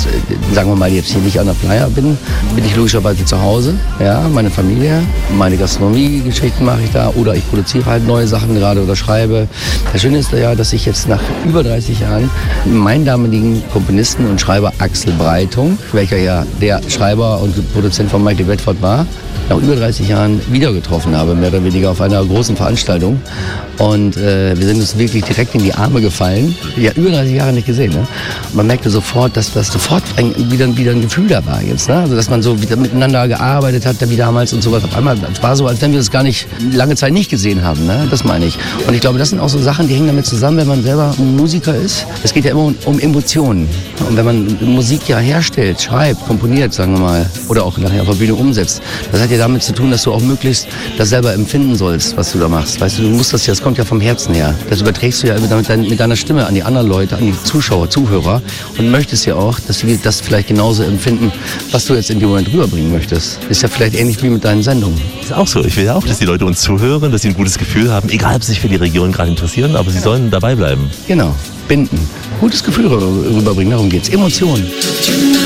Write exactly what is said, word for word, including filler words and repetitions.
jetzt, sagen wir mal, jetzt hier nicht an der Playa bin, bin ich logischerweise zu Hause. Ja, meine Familie, meine Gastronomie-Geschichten mache ich da oder ich produziere halt neue Sachen gerade oder schreibe. Das Schöne ist ja, dass ich jetzt nach über dreißig Jahren meinen damaligen Komponisten und Schreiber Axel Breitung, welcher ja der Schreiber und Produzent von Michael Bedford war, nach über dreißig Jahren wieder getroffen habe, mehr oder weniger auf einer großen Veranstaltung. Und äh, wir sind uns wirklich direkt in die Arme gefallen. Ja, über dreißig Jahre nicht gesehen. Ne? Man merkte sofort, dass das sofort ein, wieder, wieder ein Gefühl da war jetzt. Ne? Also, dass man so wieder miteinander gearbeitet hat, wie damals und sowas. Auf einmal, es war so, als wenn wir das gar nicht lange Zeit nicht gesehen haben. Ne? Das meine ich. Und ich glaube, das sind auch so Sachen, die hängen damit zusammen, wenn man selber Musiker ist. Es geht ja immer um, um Emotionen. Und wenn man Musik ja herstellt, schreibt, komponiert, sagen wir mal, oder auch nachher auf der Bühne umsetzt, das hat ja damit zu tun, dass du auch möglichst das selber empfinden sollst, was du da machst. Weißt du, du musst das ja, das kommt ja vom Herzen her. Das überträgst du ja mit, dein, mit deiner Stimme an die anderen Leute, an die Zuschauer, Zuhörer und möchtest ja auch, dass sie das vielleicht genauso empfinden, was du jetzt in dem Moment rüberbringen möchtest. Ist ja vielleicht ähnlich wie mit deinen Sendungen. Ist auch so. Ich will ja auch, dass die Leute uns zuhören, dass sie ein gutes Gefühl haben, egal ob sie sich für die Region gerade interessieren, aber sie genau. sollen dabei bleiben. Genau. Binden. Gutes Gefühl rüberbringen, darum geht's. Emotionen.